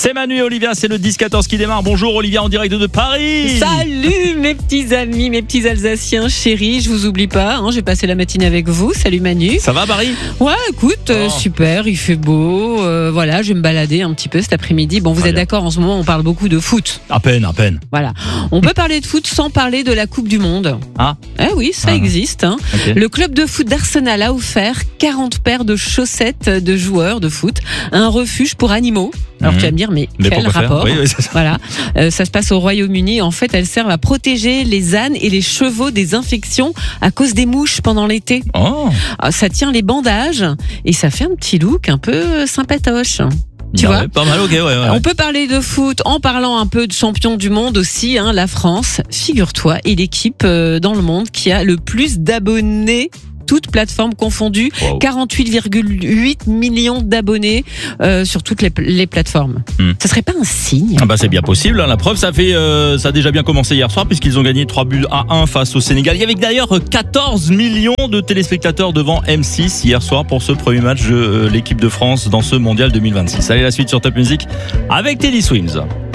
C'est Manu et Olivia, c'est le 10-14 qui démarre. Bonjour Olivia en direct de Paris. Salut mes petits amis, mes petits Alsaciens chéris, je vous oublie pas, j'ai passé la matinée avec vous. Salut Manu. Ça va Paris? Ouais, écoute, super, il fait beau, voilà, je vais me balader un petit peu cet après-midi. Bon, vous êtes d'accord, en ce moment on parle beaucoup de foot. À peine. Voilà, on peut parler de foot sans parler de la Coupe du Monde. Ah. Oui, ça existe. Okay. Le club de foot d'Arsenal a offert 40 paires de chaussettes de joueurs de foot, un refuge pour animaux. Alors tu vas me dire, mais quel rapport? Oui, c'est ça. Voilà, ça se passe au Royaume-Uni. En fait, elles servent à protéger les ânes et les chevaux des infections à cause des mouches pendant l'été. Ça tient les bandages et ça fait un petit look un peu sympatoche. Tu vois, pas mal, ok, ouais. On peut parler de foot en parlant un peu de champion du monde aussi, la France, figure-toi, est l'équipe dans le monde qui a le plus d'abonnés, toutes plateformes confondues. Wow. 48,8 millions d'abonnés sur toutes les plateformes. Ça serait pas un signe? C'est bien possible. La preuve, ça a déjà bien commencé hier soir puisqu'ils ont gagné 3-1 face au Sénégal. Il y avait d'ailleurs 14 millions de téléspectateurs devant M6 hier soir pour ce premier match de l'équipe de France dans ce mondial 2026. Allez, la suite sur Top Music avec Teddy Swims.